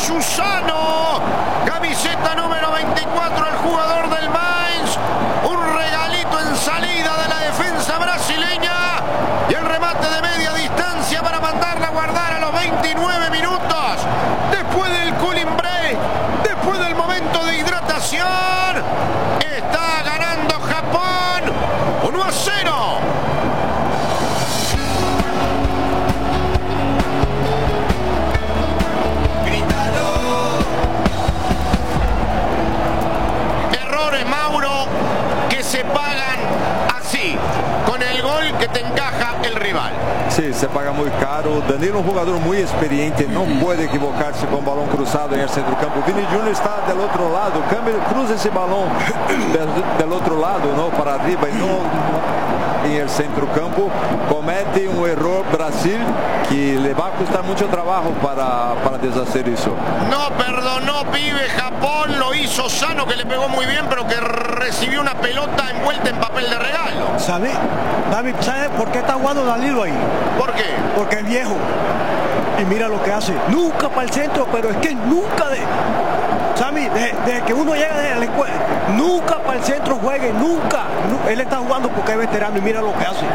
Susano, camiseta número 24, el jugador del Mainz. Un regalito en salida de la defensa brasileña y el remate de media distancia para mandarla a guardar a los 29 minutos. Después del cooling break, después del momento de hidratación, está ganando Japón 1-0. Se pagan así, con el gol que te encaja el rival. Sí, se paga muy caro. Danilo, un jugador muy experiente, no puede equivocarse con balón cruzado en el centro del campo. Vini Junior está del otro lado, cruza ese balón del otro lado, ¿no? Para arriba y no en el centro campo. Comete un error Brasil que le va a costar mucho trabajo para deshacer eso. No perdonó, pibe, Japón, lo hizo Sano, que le pegó muy bien, pero que recibió una pelota envuelta en papel de regalo. ¿Sabe, David, ¿sabe por qué está jugando Danilo ahí? ¿Por qué? Porque es viejo. Y mira lo que hace. Nunca para el centro, pero es que nunca Sammy, desde que uno llega de la escuela, nunca para el centro juegue, nunca. Él está jugando porque es veterano y mira lo que hace.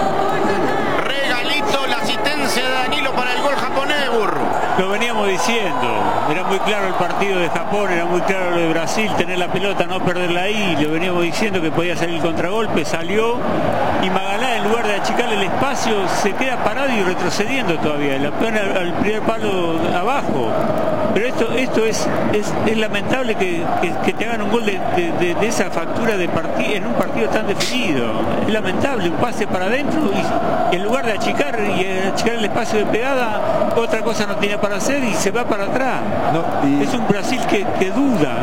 Regalito, la asistencia de Danilo para el gol japonés, burro. Lo veníamos diciendo, era muy claro el partido de Japón, era muy claro lo de Brasil, tener la pelota, no perderla ahí, lo veníamos diciendo que podía salir el contragolpe, salió y Magalá, en lugar de achicarle el espacio, se queda parado y retrocediendo todavía, la pone al primer palo abajo. Pero esto es lamentable que te hagan un gol de esa factura de partido en un partido tan definido. Es lamentable, un pase para adentro y en lugar de achicar el espacio de pegada, otra cosa no tiene para hacer y se va para atrás. No, es un Brasil que duda,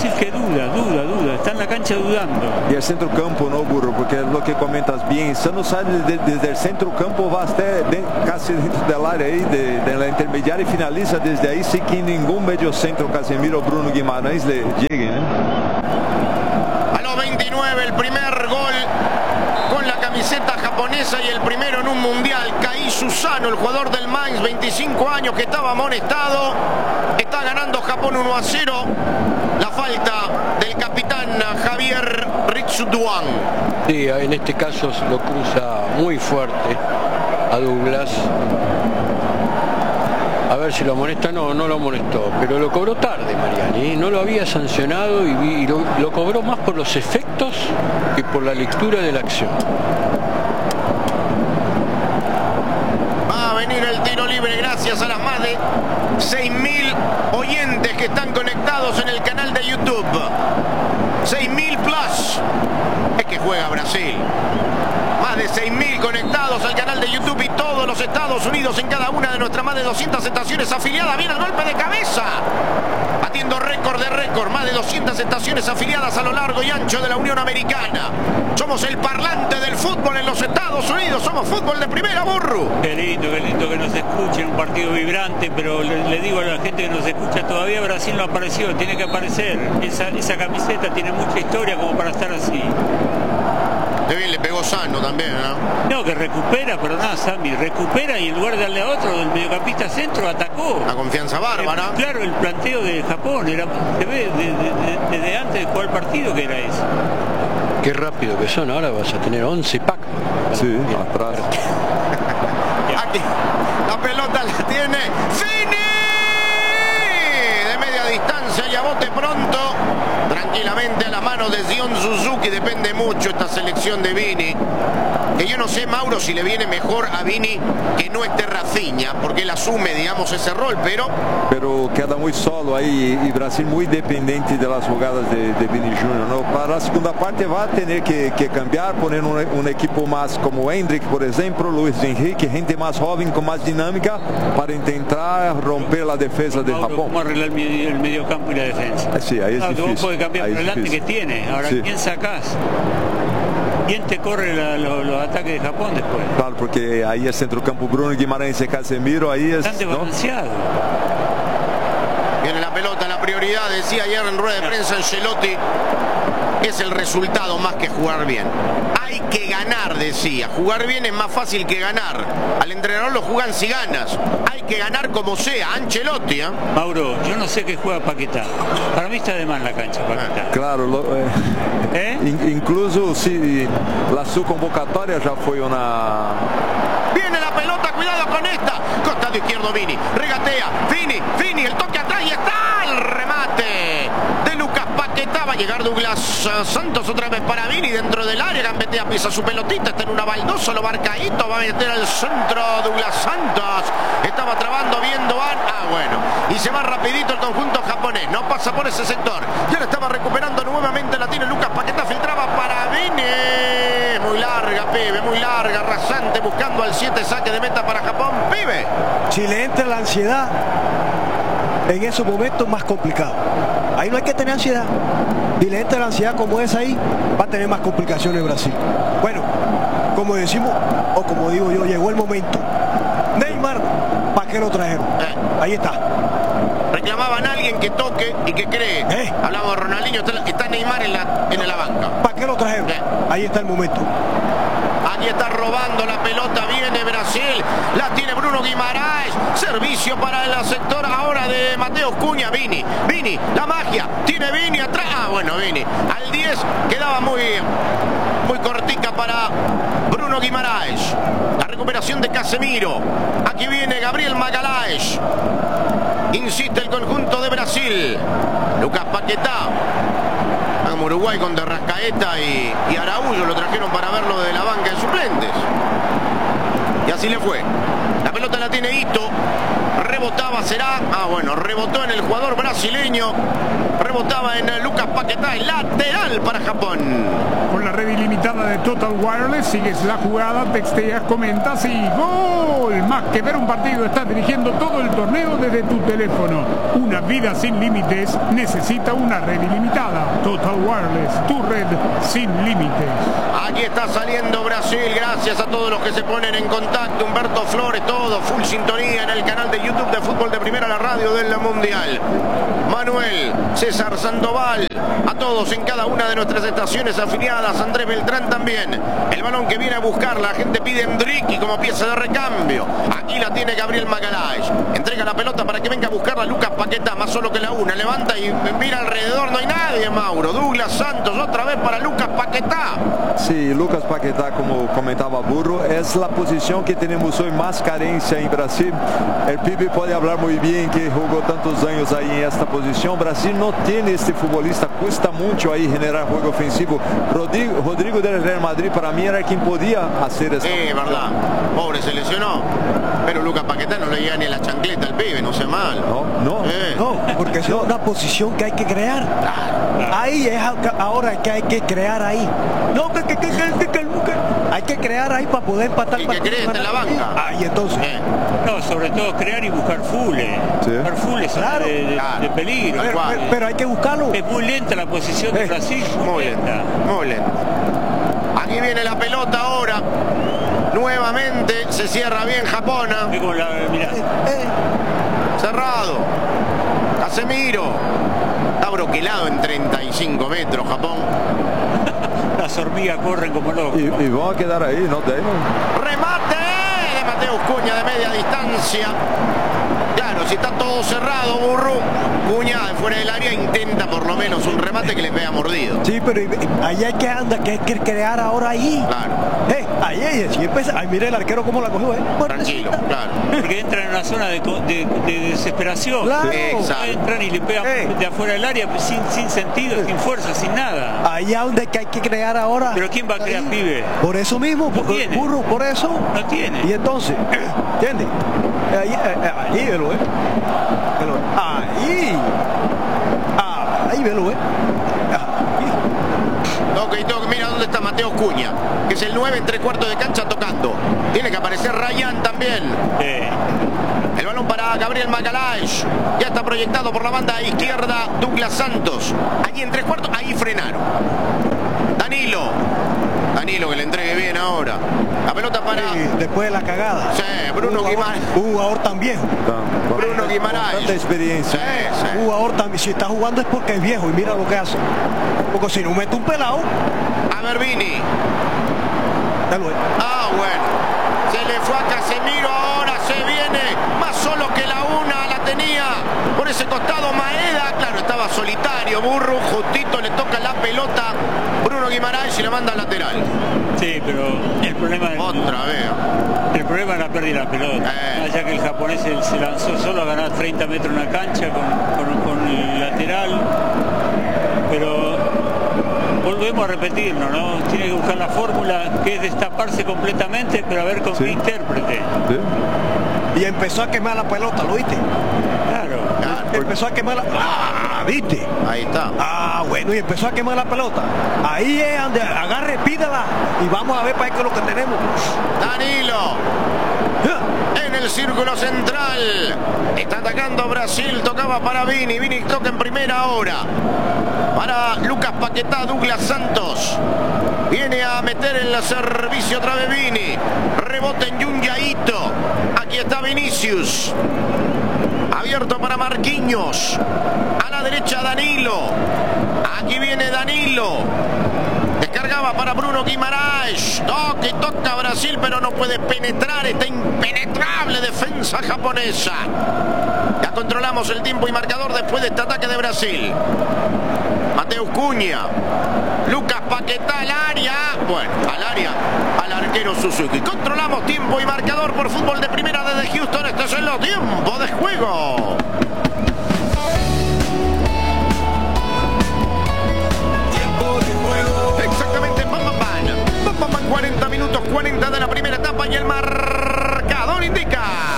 duda, está en la cancha dudando. Y el centro campo, ¿no, burro? Porque es lo que comentas bien, Sano sale desde el centro campo, va hasta casi dentro del área ahí, de la intermediaria y finaliza desde ahí sin que ningún medio centro, Casemiro o Bruno Guimarães le llegue, ¿eh? A los 29 el primer gol con la camiseta japonesa y el primero en un mundial. Kai Susano, el jugador del Mainz, 25 años, que estaba amonestado. Está ganando Japón 1-0. La falta del capitán Javier Ritsuduan. Sí, en este caso lo cruza muy fuerte a Douglas. A ver si lo amonesta. No lo amonestó, pero lo cobró tarde Mariani, no lo había sancionado y lo cobró más por los efectos que por la lectura de la acción. Va a venir el tiro libre gracias a las más de 6.000 oyentes que están conectados en el canal de YouTube. 6.000 plus. Es que juega Brasil. Más de 6.000 conectados al canal de YouTube y todos los Estados Unidos en cada una de nuestras más de 200 estaciones afiliadas. Viene el golpe de cabeza, batiendo récord de récord. Más de 200 estaciones afiliadas a lo largo y ancho de la Unión Americana. Somos el parlante del fútbol en los Estados Unidos. Somos fútbol de primera, burro. Qué lindo que nos escuchen, un partido vibrante, pero le digo a la gente que nos escucha, todavía Brasil no apareció, tiene que aparecer. Esa camiseta tiene mucha historia como para estar así. Qué bien le pegó Sano también, ¿no? No, que recupera, pero nada, Sammy, recupera y en lugar de darle a otro, el mediocampista centro atacó. Una confianza bárbara. Claro, el planteo de Japón se ve desde antes de jugar el partido que era eso. Qué rápido que son, ahora vas a tener 11 packs. Sí, atrás. Aquí, la pelota la tiene Vini. De media distancia y a bote pronto. Tranquilamente a la mano de Zion Suzuki. Depende mucho esta selección de Vini. Que yo no sé, Mauro, si le viene mejor a Vini que no esté Rafinha, porque él asume, digamos, ese rol, pero queda muy solo ahí y Brasil muy dependiente de las jugadas de Vini Junior, ¿no? Para la segunda parte va a tener que cambiar, poner un equipo más como Hendrick, por ejemplo, Luis Enrique, gente más joven con más dinámica para intentar romper la defensa de Mauro, Japón. ¿cómo arreglar el medio campo y la defensa? Sí, ahí es difícil. Vos podés cambiar por delante que tiene. Ahora, sí. ¿Quién sacás? ¿Quién te corre los ataques de Japón después? Claro, porque ahí el centrocampo Bruno Guimarães y Casemiro, ahí es bastante balanceado. Viene la pelota, la prioridad, decía ayer en rueda de prensa Ancelotti. es el resultado más que jugar bien. Hay que ganar, decía. Jugar bien es más fácil que ganar. Al entrenador lo juegan si ganas. Hay que ganar como sea. Ancelotti, ¿eh? Mauro, yo no sé qué juega Paquetá. Para mí está de más la cancha, Paquetá. Claro, incluso si su convocatoria ya fue una... Viene la pelota, cuidado con esta. Costado izquierdo Vini, regatea, Vini, el toque atrás y está el remate de Lucas Paquetá. Va a llegar Douglas Santos otra vez para Vini dentro del área. Gambetea, pisa su pelotita, está en una baldosa, lo marcadito, va a meter al centro Douglas Santos. Estaba trabando bien Doan. Bueno, y se va rapidito el conjunto japonés. No pasa por ese sector. Ya lo estaba recuperando nuevamente, la tiene Lucas Paquetá, filtraba para Vini. Muy larga, pibe, muy larga, rasante, buscando al 7, saque de meta para Japón, pibe. Si le entra la ansiedad, en esos momentos más complicado. Ahí no hay que tener ansiedad. Si le entra la ansiedad como es ahí, va a tener más complicaciones Brasil. Bueno, como decimos, o como digo yo, llegó el momento. Neymar, ¿para qué lo trajeron? Ahí está. Reclamaban a alguien que toque y que cree. Hablamos de Ronaldinho, está Neymar en la banca. ¿Para qué lo trajeron? Ahí está el momento. Aquí está robando la pelota, viene Brasil, la tiene Bruno Guimaraes, servicio para el sector ahora de Mateus Cunha. Vini, la magia, tiene Vini atrás, bueno, Vini, al 10 quedaba muy cortica para Bruno Guimaraes. La recuperación de Casemiro, aquí viene Gabriel Magalhães, insiste el conjunto de Brasil, Lucas Paquetá. Como Uruguay con De Rascaeta y Araújo lo trajeron para verlo de la banca de suplentes. Y así le fue. La pelota la tiene Ito. Rebotaba, será. Rebotó en el jugador brasileño. Rebotaba en Lucas Paquetá, el lateral para Japón. Con la red ilimitada de Total Wireless, sigues la jugada, texteas, comentas y ¡gol! Más que ver un partido, estás dirigiendo todo el torneo desde tu teléfono. Una vida sin límites necesita una red ilimitada. Total Wireless, tu red sin límites. Aquí está saliendo Brasil, gracias a todos los que se ponen en contacto. Humberto Flores, todo full sintonía en el canal de YouTube de Fútbol de Primera, la radio del Mundial. Manuel, César Sandoval, a todos en cada una de nuestras estaciones afiliadas. Andrés Beltrán también. El balón que viene a buscar, la gente pide Endricky como pieza de recambio. Aquí la tiene Gabriel Magalhães. Entrega la pelota para que venga a buscarla Lucas Paquetá, más solo que la una. Levanta y mira alrededor, no hay nadie, Mauro. Douglas Santos, otra vez para Lucas Paquetá. Sí, Lucas Paquetá, como comentaba Burro, es la posición que tenemos hoy más carencia en Brasil. El pibe puede hablar muy bien que jugó tantos años ahí en esta posición. Brasil no tiene este futbolista, cuesta mucho ahí generar juego ofensivo. Rodrigo del Real Madrid para mí era quien podía hacer eso. Sí, verdad. Pobre, se lesionó. Pero Lucas Paquetá no le llega ni a la chancleta al pibe, no sé mal. No, porque es una posición que hay que crear. Ahí es ahora que hay que crear ahí. No, hay que crear ahí para poder empatar. Y que crees en la banca. Y entonces. No, sobre todo crear y buscar fulles. Buscar fulles claro, de peligro. Pero hay que buscarlo. Es muy lenta la posición de Brasil. Muy lenta. Aquí viene la pelota ahora. Nuevamente se cierra bien Japón. Cerrado. Casemiro. Está broquelado en 35 metros Japón. Las hormigas corren como locos. Y van a quedar ahí, ¿no? Remate de Mateus Cunha de media distancia. Claro, si está todo cerrado, Burro, Cunha fuera del área intenta por lo menos un remate que le pega mordido. Sí, pero ahí hay que crear ahora ahí. Claro. Ahí empieza. Ay, mire el arquero cómo la cogió, Tranquilo, claro. Porque entran en una zona de desesperación. Claro. Entran y le pegan de afuera del área sin sentido, sin fuerza, sin nada. Ahí es donde hay que crear ahora. Pero ¿quién va a crear, pibe? Por eso mismo, Burro, por eso. No tiene. Y entonces, ¿entiendes? Ahí velo, ahí velo, Toque, mira dónde está Mateus Cunha, que es el 9 en 3/4 de cancha tocando. Tiene que aparecer Ryan también. El balón para Gabriel Magalhães. Ya está proyectado por la banda izquierda Douglas Santos. Allí en 3/4, ahí frenaron. Danilo Danilo que le entregue bien ahora. La pelota para... Sí, después de la cagada. Sí, Bruno Guimaraes. Un jugador tan viejo. Bruno Guimaraes. Tanta experiencia. Sí. Un jugador tan... Si está jugando es porque es viejo y mira lo que hace. Porque si no mete un pelado... A ver, Vini. Bueno. Bueno. Se le fue a Casemiro, ahora se viene. Más solo que la una la tenía. Por ese costado Maeda. Claro, estaba solitario. Burro, justito le toca la pelota. Bruno Guimaraes y la manda al lateral. Sí, pero el problema... Otra vez. El problema es la pérdida de la pelota. Ya que el japonés se lanzó solo a ganar 30 metros en la cancha con el lateral. Pero volvemos a repetirnos, ¿no? Tiene que buscar la fórmula que es destaparse completamente, pero a ver con qué intérprete. Sí. Y empezó a quemar la pelota, ¿lo viste? Claro. Empezó a quemar la... ¿viste? Ahí está. Bueno, y empezó a quemar la pelota. Ahí es donde agarre, pídala y vamos a ver para qué es lo que tenemos. Danilo. En el círculo central. Está atacando Brasil. Tocaba para Vini. Vini toca en primera hora. Para Lucas Paquetá, Douglas Santos. Viene a meter en el servicio otra vez Vini. Rebote en Yunyaito. Aquí está Vinicius. Abierto para Marquinhos. A la derecha Danilo. Aquí viene Danilo. Descargaba para Bruno Guimaraes. Toca Brasil, pero no puede penetrar. Esta impenetrable defensa japonesa. Ya controlamos el tiempo y marcador después de este ataque de Brasil. Mateus Cunha. Lucas Paquetá al área. Bueno, al área. Al arquero Suzuki. Controlamos tiempo y marcador por Fútbol de Primera desde Houston. Este es el tiempo de juego. Exactamente, pam, 40 minutos, 40 de la primera etapa y el marcador indica.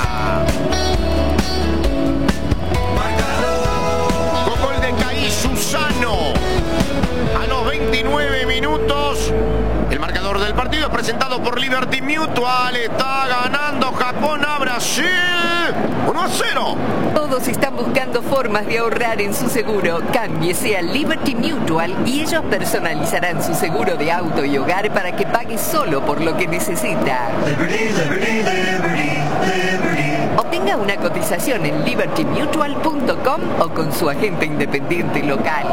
Con gol de Caí Susano a los 29 minutos. El marcador del partido es presentado por Liberty Mutual. Está ganando Japón a Brasil 1-0. Todos están buscando formas de ahorrar en su seguro. Cámbiese a Liberty Mutual y ellos personalizarán su seguro de auto y hogar para que pague solo por lo que necesita. Obtenga una cotización en libertymutual.com o con su agente independiente local.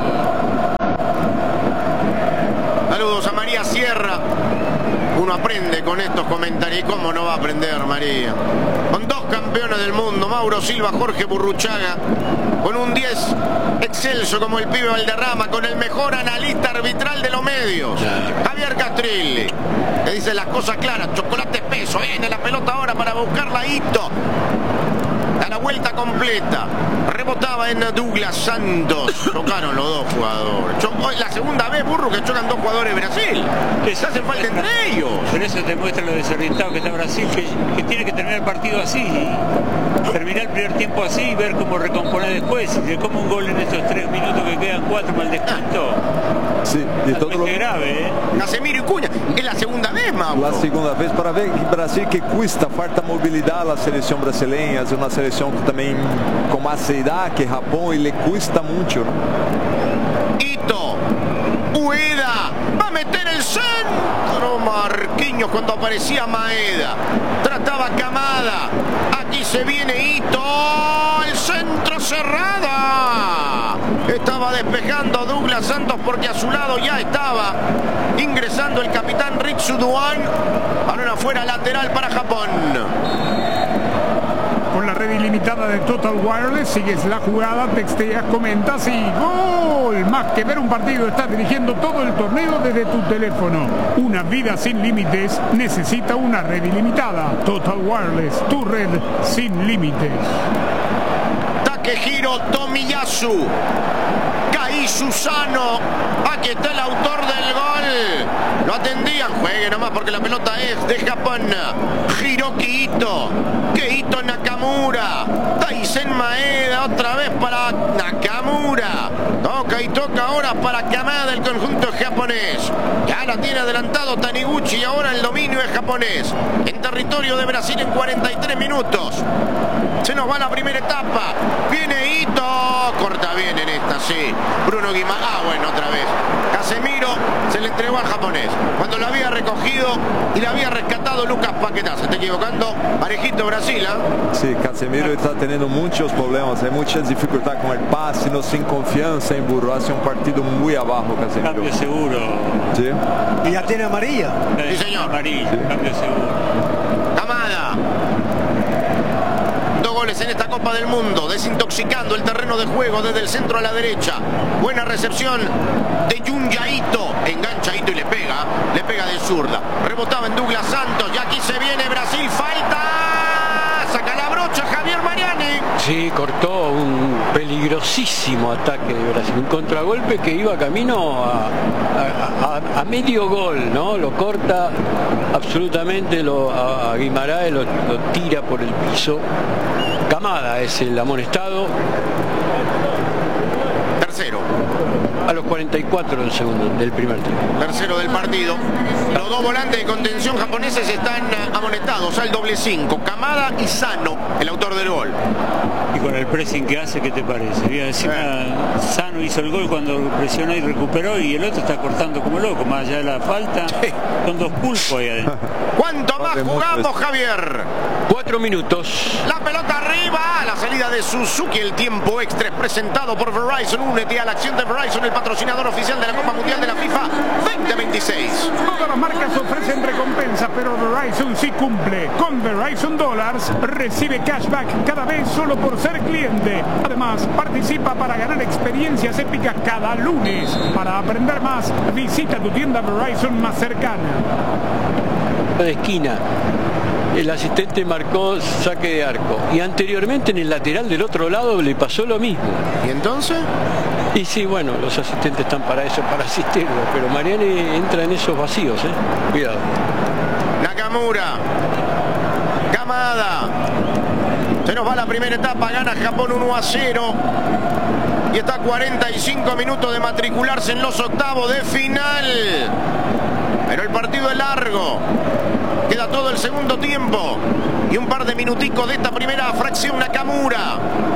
Saludos a María Sierra. Uno aprende con estos comentarios. ¿Cómo no va a aprender, María? Con dos campeones del mundo, Mauro Silva, Jorge Burruchaga. Con un 10 excelso como el pibe Valderrama. Con el mejor analista arbitral de los medios, Javier Castrilli. Le dice las cosas claras. Chocolate espeso. Viene la pelota ahora para buscarla. Hito. Da la vuelta completa. Rebotaba en Douglas Santos. Chocaron los dos jugadores. La segunda vez, Burro, que chocan dos jugadores de Brasil. Se hacen falta entre ellos. Pero eso te muestra lo desorientado que está Brasil, que tiene que terminar el partido así. Terminar el primer tiempo así y ver cómo recomponer después. Si se come un gol en estos 3 minutos que quedan 4 para el descuento. Sí, y todo lo grave, Casemiro y Cunha. Es la segunda vez, Mauro. La segunda vez para ver que Brasil que cuesta, falta movilidad a la selección brasileña, es una selección que también con más edad que Japón y le cuesta mucho, ¿no? Ito, Ueda, va a meter el centro. Marquinhos cuando aparecía Maeda. Trataba Camada. Aquí se viene Ito. El centro cerrada. Estaba despejando Douglas Santos porque a su lado ya estaba ingresando el capitán Ritsu Duan. Balón afuera, lateral para Japón. Con la red ilimitada de Total Wireless sigues la jugada, texteas, comentas y ¡gol! Más que ver un partido, estás dirigiendo todo el torneo desde tu teléfono. Una vida sin límites necesita una red ilimitada. Total Wireless, tu red sin límites. Takehiro Tomiyasu. Caí Susano. Aquí está el autor del gol. Lo atendían. Juegue nomás porque la pelota es de Japón. Hiroki Ito. Keito Nakamura. Taisen Maeda. Otra vez para Nakamura. Toca y toca ahora para Kamada del conjunto japonés. Ya la tiene adelantado Taniguchi y ahora el dominio es japonés. En territorio de Brasil en 43 minutos. Se nos va la primera etapa. Viene Ito. Corta bien en esta, sí. Bruno Guimaraes. Bueno, otra vez. Casemiro se le entregó a al japonés. Cuando lo había recogido y le había rescatado Lucas Paquetá. Se está equivocando. Parejito Brasil, ¿eh? Sí, Casemiro está teniendo muchos problemas, hay mucha dificultad con el pase, no sin confianza en Burro. Hace un partido muy abajo, Casemiro. Cambio seguro. Sí. Y ya tiene amarilla. Sí, señor. Amarilla, sí. Cambio seguro. Kamada. 2 goles en esta Copa del Mundo, desintoxicando el terreno de juego desde el centro a la derecha. Buena recepción de Junya Ito. Engancha Ito y le pega de zurda. Rebotaba en Douglas Santos y aquí se viene Brasil. Falta. Saca la brocha Javier Mariani. Sí, cortó un peligrosísimo ataque de Brasil. Un contragolpe que iba camino a medio gol, ¿no? Lo corta absolutamente, a Guimaraes lo tira por el piso. Kamada es el amonestado. Tercero. A los 44 del primer tiempo. Tercero del partido. Los 2 volantes de contención japoneses están amonestados al doble 5. Kamada y Sano, el autor del gol. Y con el pressing que hace, ¿qué te parece? Bien, encima Sano hizo el gol cuando presionó y recuperó, y el otro está cortando como loco, más allá de la falta. Son 2 pulpos ahí adentro. ¿Cuánto más jugamos, Javier? 4 minutos. La pelota arriba, la salida de Suzuki, el tiempo extra es presentado por Verizon. Únete a la acción de Verizon, el patrocinador oficial de la Copa Mundial de la FIFA 2026. Todas las marcas ofrecen recompensas, pero Verizon sí cumple. Con Verizon Dollars recibe cashback cada vez solo por ser cliente. Además, participa para ganar experiencias épicas cada lunes. Para aprender más, visita tu tienda Verizon más cercana. De esquina. El asistente marcó saque de arco. Y anteriormente en el lateral del otro lado le pasó lo mismo. ¿Y entonces? Y sí, bueno, los asistentes están para eso, para asistirlo. Pero Mariani entra en esos vacíos, ¿eh? Cuidado. Nakamura. Kamada. Se nos va la primera etapa, gana Japón 1-0. Y está a 45 minutos de matricularse en los octavos de final. Pero el partido es largo. Queda todo el segundo tiempo. Y un par de minuticos de esta primera fracción. Nakamura.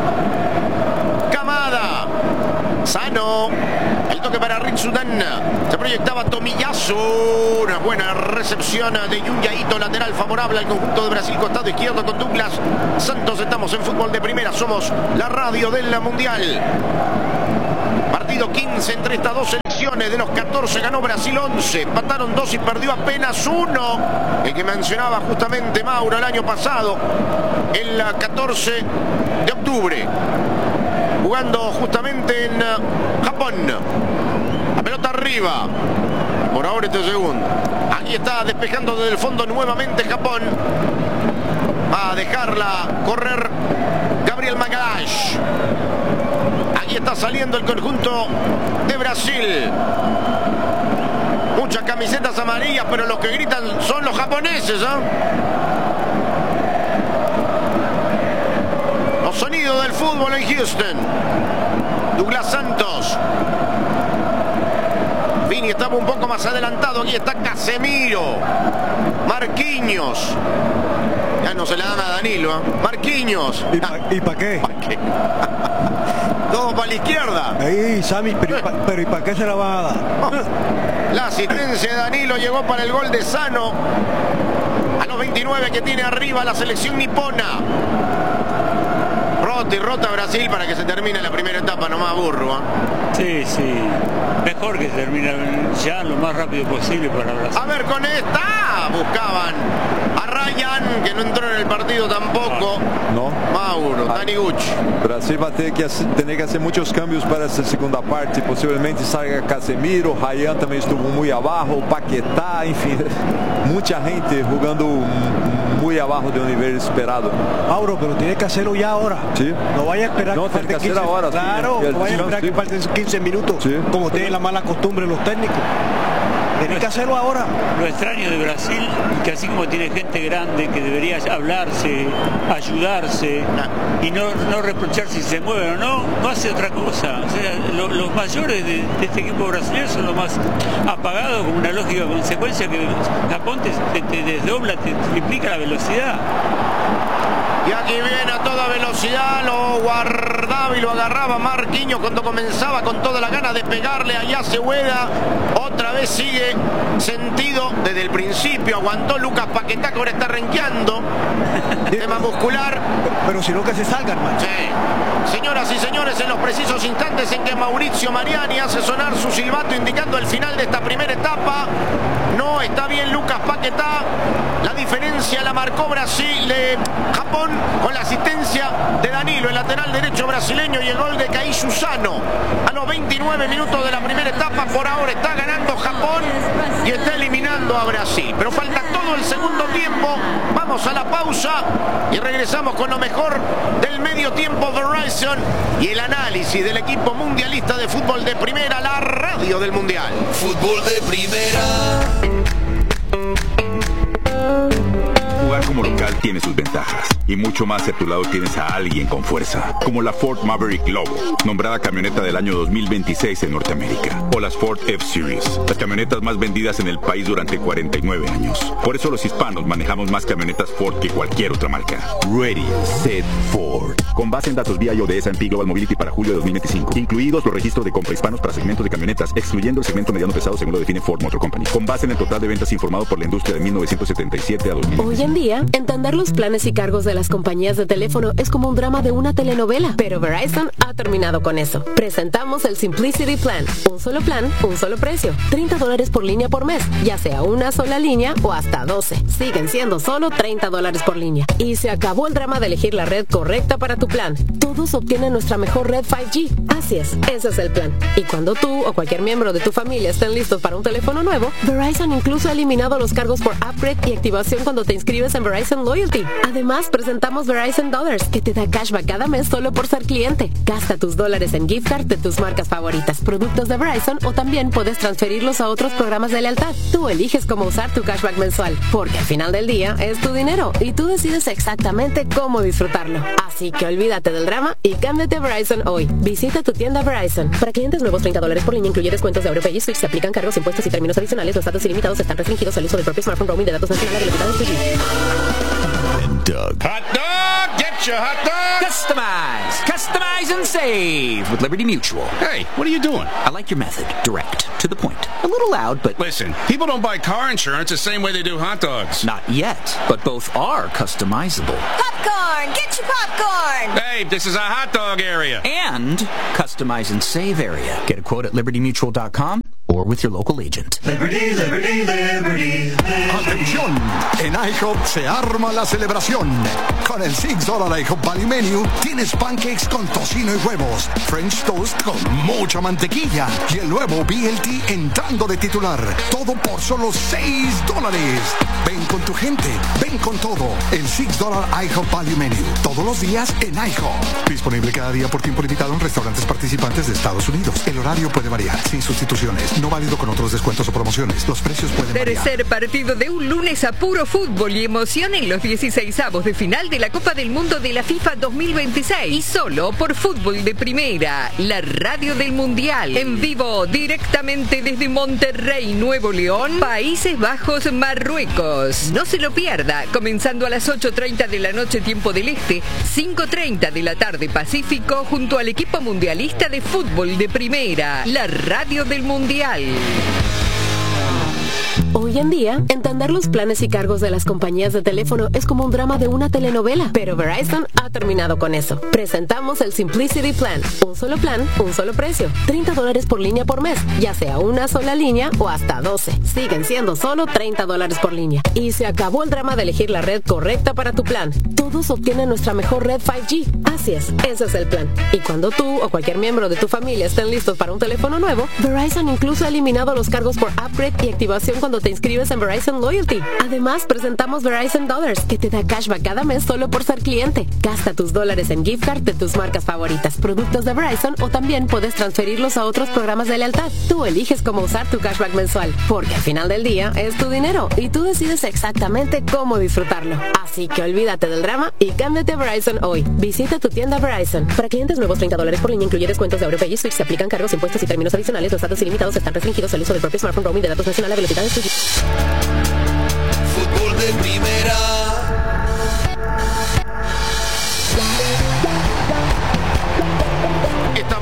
Kamada. Sano. El toque para Ritsudan. Se proyectaba Tomiyasu. Una buena recepción de Junya Ito, lateral favorable al conjunto de Brasil, costado izquierdo con Douglas Santos. Estamos en Fútbol de Primera. Somos la radio del Mundial. Partido 15 entre estas 2 selecciones. De los 14 ganó Brasil 11. Empataron 2 y perdió apenas 1. El que mencionaba justamente Mauro el año pasado. El 14 de octubre. Jugando justamente en Japón. La pelota arriba. Por ahora este segundo. Aquí está despejando desde el fondo nuevamente Japón. Va a dejarla correr Gabriel Magalhães. Aquí está saliendo el conjunto de Brasil. Muchas camisetas amarillas, pero los que gritan son los japoneses, ¿eh? Los sonidos del fútbol en Houston. Douglas Santos. Vini estaba un poco más adelantado. Aquí está Casemiro. Marquinhos. Ya no se la dan a Danilo, ¿eh? Marquinhos. ¿Y para qué? ¿Para qué? Todo para la izquierda. Ey, Sammy, pero ¿y para qué se la van a dar? La asistencia de Danilo llegó para el gol de Sano. A los 29 que tiene arriba la selección nipona. Rota Brasil para que se termine la primera etapa, nomás burro, ¿eh? Sí. Mejor que se termine ya lo más rápido posible para Brasil. A ver con esta. Buscaban a Ryan, que no entró en el partido tampoco. No. Mauro, Taniguchi. Brasil va a tener que hacer muchos cambios para esta segunda parte. Posiblemente salga Casemiro, Ryan también estuvo muy abajo, Paquetá, en fin. Mucha gente jugando muy abajo de un nivel esperado. Mauro, pero tiene que hacerlo ya ahora. Sí. No vaya a esperar. No, tiene que hacer ahora. Claro, sí, no vaya a esperar sí. que falten 15 minutos. Sí. Como tienen la mala costumbre los técnicos. Tiene que hacerlo ahora. Lo extraño de Brasil, que así como tiene gente grande que debería hablarse, ayudarse y no reprochar si se mueven o no hace otra cosa. O sea, los mayores de este equipo brasileño son los más apagados, con una lógica consecuencia que Japón te desdobla, te triplica la velocidad. Y aquí viene a toda velocidad, lo guarda guardaba y lo agarraba Marquinhos cuando comenzaba con toda la gana de pegarle. Allá Cebueda, otra vez sigue sentido desde el principio. Aguantó Lucas Paquetá, que ahora está renqueando. Tema muscular. Pero si no, que se salga, hermano. Sí. Señoras y señores, en los precisos instantes en que Mauricio Mariani hace sonar su silbato indicando el final de esta primera etapa, no está bien Lucas Paquetá. La diferencia la marcó Brasil, Japón, con la asistencia de Danilo, el lateral derecho brasileño, y el gol de Kaishu Sano a los 29 minutos de la primera etapa. Por ahora está ganando Japón y está eliminando a Brasil, pero falta todo el segundo tiempo. Vamos a la pausa y regresamos con lo mejor del medio tiempo Verizon y el análisis del equipo mundialista de fútbol de primera, la radio del mundial. Fútbol de primera. Jugar como local tiene sus ventajas y mucho más si a tu lado tienes a alguien con fuerza, como la Ford Maverick Lobo, nombrada camioneta del año 2026 en Norteamérica, o las Ford F-Series, las camionetas más vendidas en el país durante 49 años. Por eso los hispanos manejamos más camionetas Ford que cualquier otra marca. Ready, Set, Ford. Con base en datos BIO de S&P Global Mobility para julio de 2025, incluidos los registros de compra hispanos para segmentos de camionetas, excluyendo el segmento mediano pesado según lo define Ford Motor Company, con base en el total de ventas informado por la industria de 1977 a 2000. Hoy en día, entender los planes y cargos de las compañías de teléfono es como un drama de una telenovela, pero Verizon ha terminado con eso. Presentamos el Simplicity Plan, un solo plan, un solo precio, $30 por línea por mes, ya sea una sola línea o hasta 12. Siguen siendo solo $30 por línea. Y se acabó el drama de elegir la red correcta para tu plan. Todos obtienen nuestra mejor red 5G. Así es, ese es el plan. Y cuando tú o cualquier miembro de tu familia estén listos para un teléfono nuevo, Verizon incluso ha eliminado los cargos por upgrade y activación cuando te inscribes en Verizon Loyalty. Además, presentamos Verizon Dollars, que te da cashback cada mes solo por ser cliente. Gasta tus dólares en gift card de tus marcas favoritas, productos de Verizon, o también puedes transferirlos a otros programas de lealtad. Tú eliges cómo usar tu cashback mensual, porque al final del día es tu dinero y tú decides exactamente cómo disfrutarlo. Así que olvídate del drama y cámbiate a Verizon hoy. Visita tu tienda Verizon. Para clientes nuevos, $30 por línea, incluye descuentos de AuroPay y Switch. Se aplican cargos, impuestos y términos adicionales. Los datos ilimitados están restringidos al uso del propio smartphone. Roaming de datos nacionales de velocidades 2G. Doug. Hot dog, get your hot dog. Customize and save with Liberty Mutual. Hey, what are you doing? I like your method. Direct, to the point. A little loud, but... Listen, people don't buy car insurance the same way they do hot dogs. Not yet, but both are customizable. Popcorn! Get your popcorn! Hey, this is a hot dog area. And customize and save area. Get a quote at libertymutual.com or with your local agent. Liberty, Liberty, Liberty, Liberty. Atención, en IHOP se arma la celebración. Con el $6 IHOP Value Menu tienes pancakes con tocino y huevos, French toast con mucha mantequilla y el nuevo BLT entrando de titular. Todo por solo $6. Ven con tu gente, ven con todo. El $6 IHOP Value Menu. Todos los días en IHOP. Disponible cada día por tiempo limitado en restaurantes participantes de Estados Unidos. El horario puede variar, sin sustituciones. No válido con otros descuentos o promociones. Los precios pueden variar. Tercer partido de un lunes a puro fútbol y emoción en los 16avos de final de la Copa del Mundo de la FIFA 2026. Y solo por Fútbol de Primera, la radio del Mundial. En vivo, directamente desde Monterrey, Nuevo León, Países Bajos, Marruecos. No se lo pierda, comenzando a las 8:30 de la noche, tiempo del Este, 5:30 de la tarde Pacífico, junto al equipo mundialista de Fútbol de Primera, la radio del Mundial. Hoy en día, entender los planes y cargos de las compañías de teléfono es como un drama de una telenovela, pero Verizon ha terminado con eso. Presentamos el Simplicity Plan, un solo plan, un solo precio, $30 por línea por mes, ya sea una sola línea o hasta 12. Siguen siendo solo $30 por línea. Y se acabó el drama de elegir la red correcta para tu plan. Todos obtienen nuestra mejor red 5G. Así es, ese es el plan. Y cuando tú o cualquier miembro de tu familia estén listos para un teléfono nuevo, Verizon incluso ha eliminado los cargos por upgrade y activación cuando te inscribes en Verizon Loyalty. Además, presentamos Verizon Dollars, que te da cashback cada mes solo por ser cliente. Gasta tus dólares en gift card de tus marcas favoritas, productos de Verizon, o también puedes transferirlos a otros programas de lealtad. Tú eliges cómo usar tu cashback mensual, porque al final del día es tu dinero y tú decides exactamente cómo disfrutarlo. Así que olvídate del drama y cámbiate a Verizon hoy. Visita tu tienda Verizon. Para clientes nuevos, $30 por línea, incluye descuentos de AuroPay y Switch. Se aplican cargos, impuestos y términos adicionales. Los datos ilimitados están restringidos al uso del propio smartphone. Roaming de datos nacional a velocidades 2G. Fútbol de primera.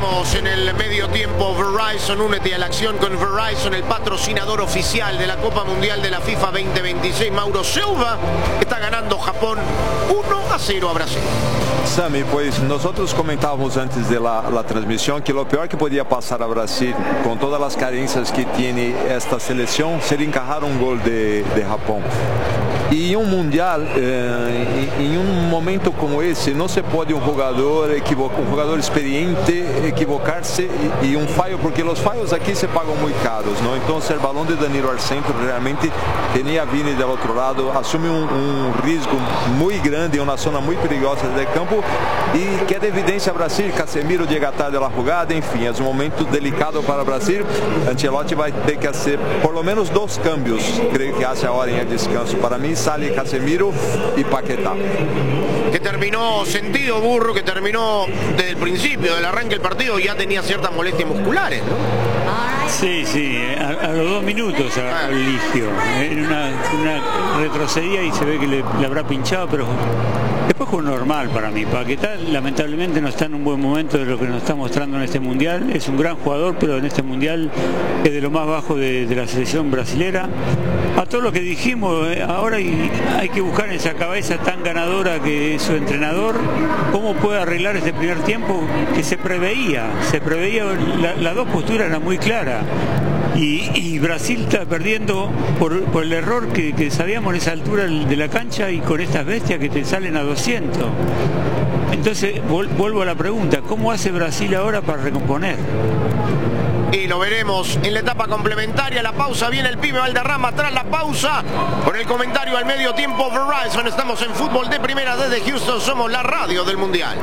Estamos en el medio tiempo. Verizon, únete a la acción con Verizon, el patrocinador oficial de la Copa Mundial de la FIFA 2026. Mauro Silva está ganando Japón 1-0 a Brasil. Sami, pues nosotros comentábamos antes de la transmisión que lo peor que podía pasar a Brasil, con todas las carencias que tiene esta selección, sería encajar un gol de Japón. Y en un mundial, en un momento como ese, no se puede un jugador experiente equivocarse y un fallo, porque los fallos aquí se pagan muy caros, ¿no? Entonces el balón de Danilo al centro realmente tenía a Vini del otro lado, asume un riesgo muy grande en una zona muy peligrosa del campo y queda evidencia a Brasil. Casemiro llega tarde a la jugada, en fin, es un momento delicado para Brasil. Ancelotti va a tener que hacer por lo menos 2 cambios, creo que hace ahora en el descanso. Para mí sale Casemiro y Paquetá. Que terminó sentido, Burro, que terminó desde el principio del arranque del partido, ya tenía ciertas molestias musculares, ¿no? Sí, a los 2 minutos agarró el Ligio. En una retrocedía y se ve que le habrá pinchado, pero después fue normal para mí. Paquetá lamentablemente no está en un buen momento de lo que nos está mostrando en este mundial. Es un gran jugador, pero en este mundial es de lo más bajo de la selección brasilera. A todo lo que dijimos, ahora hay que buscar en esa cabeza tan ganadora que es su entrenador, cómo puede arreglar este primer tiempo que se preveía, las dos posturas eran muy claras. Y Brasil está perdiendo por el error que sabíamos en esa altura de la cancha y con estas bestias que te salen a 200. Entonces vuelvo a la pregunta, ¿cómo hace Brasil ahora para recomponer? Y lo veremos en la etapa complementaria. La pausa, viene el pibe Valderrama tras la pausa con el comentario al medio tiempo. Verizon, estamos en Fútbol de Primera desde Houston, somos la radio del Mundial.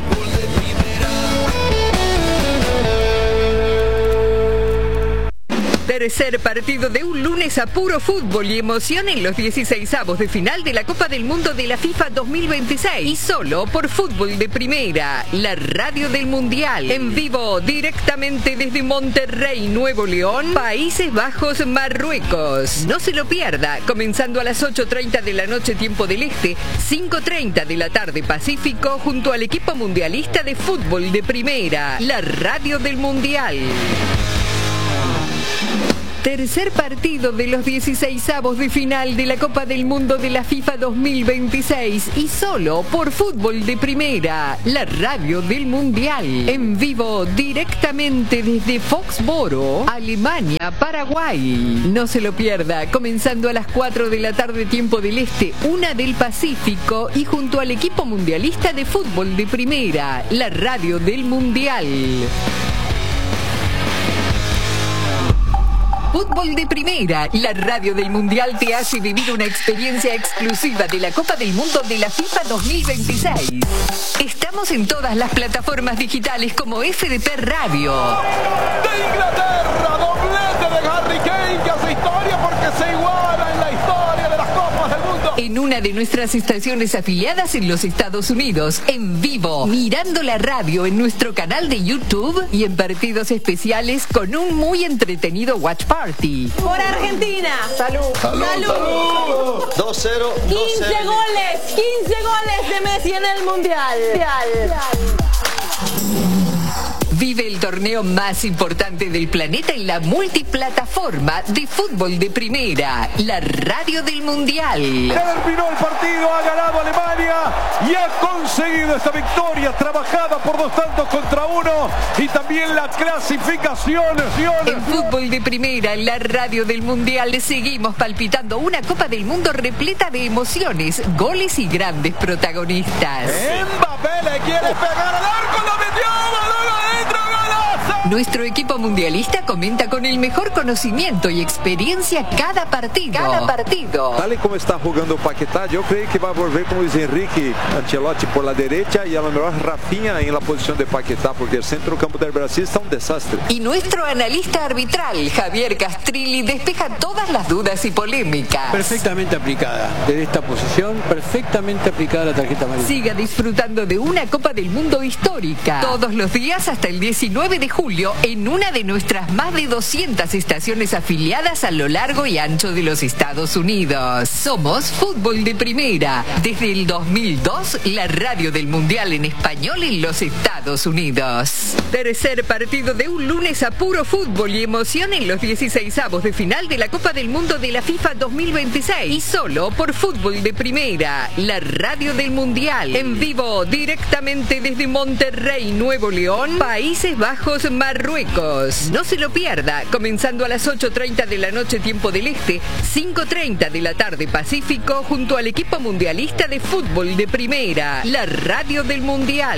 Tercer partido de un lunes a puro fútbol y emoción en los 16avos de final de la Copa del Mundo de la FIFA 2026. Y solo por Fútbol de Primera, la radio del Mundial. En vivo, directamente desde Monterrey, Nuevo León, Países Bajos, Marruecos. No se lo pierda, comenzando a las 8:30 de la noche, tiempo del Este, 5:30 de la tarde Pacífico, junto al equipo mundialista de Fútbol de Primera, la radio del Mundial. Tercer partido de los 16avos de final de la Copa del Mundo de la FIFA 2026 y solo por Fútbol de Primera, la radio del Mundial. En vivo directamente desde Foxboro, Alemania, Paraguay. No se lo pierda, comenzando a las 4 de la tarde tiempo del Este, 1 del Pacífico y junto al equipo mundialista de Fútbol de Primera, la radio del Mundial. Fútbol de Primera, la radio del Mundial te hace vivir una experiencia exclusiva de la Copa del Mundo de la FIFA 2026. Estamos en todas las plataformas digitales como FDP Radio. De Inglaterra, doblete de Harry Kane que hace historia porque se iguala en la historia de las Copas del Mundo. En una de nuestras estaciones afiliadas en los Estados Unidos, en vivo, mirando la radio en nuestro canal de YouTube y en partidos especiales con un muy entretenido watch party. Por Argentina. Salud. Salud. Salud. 2-0. 15 goles de Messi en el Mundial. Vive el torneo más importante del planeta en la multiplataforma de Fútbol de Primera, la radio del Mundial. Terminó el partido, ha ganado Alemania y ha conseguido esta victoria trabajada por 2-1 y también la clasificación. En Fútbol de Primera, la radio del Mundial, seguimos palpitando una Copa del Mundo repleta de emociones, goles y grandes protagonistas. Mbappé le quiere pegar al arco, lo metió, balón adentro, golazo. Nuestro equipo mundialista comenta con el mejor conocimiento y experiencia cada partido. Tal y como está jugando Paquetá, yo creo que va a volver con Luis Enrique Ancelotti por la derecha y a lo mejor Rafinha en la posición de Paquetá, porque el centrocampo del Brasil está un desastre. Y nuestro analista arbitral, Javier Castrilli, despeja todas las dudas y polémicas. Perfectamente aplicada. Desde esta posición, perfectamente aplicada la tarjeta amarilla. Siga disfrutando de una Copa del Mundo histórica. Todos los días hasta el 19 de julio en una de nuestras más de 200 estaciones afiliadas a lo largo y ancho de los Estados Unidos. Somos Fútbol de Primera. Desde el 2002, la radio del Mundial en español en los Estados Estados Unidos. Tercer partido de un lunes a puro fútbol y emoción en los 16avos de final de la Copa del Mundo de la FIFA 2026. Y solo por Fútbol de Primera, la radio del Mundial. En vivo, directamente desde Monterrey, Nuevo León, Países Bajos, Marruecos. No se lo pierda, comenzando a las 8:30 de la noche, tiempo del Este, 5:30 de la tarde Pacífico, junto al equipo mundialista de Fútbol de Primera, la radio del Mundial.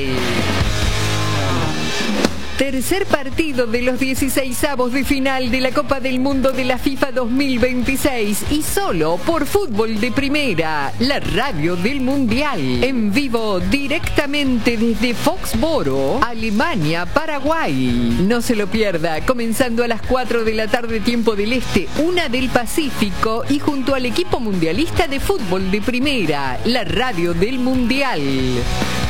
Tercer partido de los 16avos de final de la Copa del Mundo de la FIFA 2026 y solo por Fútbol de Primera, la radio del Mundial. En vivo directamente desde Foxboro, Alemania, Paraguay. No se lo pierda, comenzando a las 4 de la tarde tiempo del Este, 1 del Pacífico y junto al equipo mundialista de Fútbol de Primera, la radio del Mundial.